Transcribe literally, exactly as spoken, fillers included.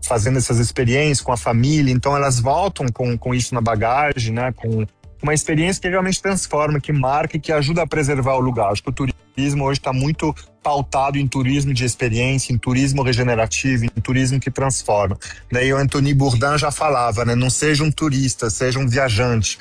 fazendo essas experiências com a família, então elas voltam com, com isso na bagagem, né, com uma experiência que realmente transforma, que marca e que ajuda a preservar o lugar. Acho que o turismo hoje está muito pautado em turismo de experiência, em turismo regenerativo, em turismo que transforma. Daí o Anthony Bourdain já falava, né, não seja um turista, seja um viajante.